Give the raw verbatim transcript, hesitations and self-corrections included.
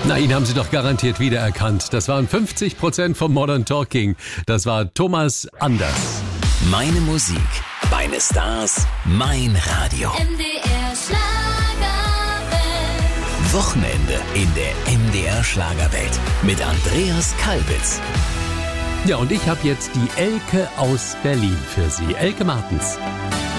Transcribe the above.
Na, ihn haben Sie doch garantiert wiedererkannt. Das waren fünfzig Prozent vom Modern Talking. Das war Thomas Anders. Meine Musik, meine Stars, mein Radio. M D R Schlagerwelt. Wochenende in der M D R Schlagerwelt mit Andreas Kalbitz. Ja, und ich habe jetzt die Elke aus Berlin für Sie. Elke Martens.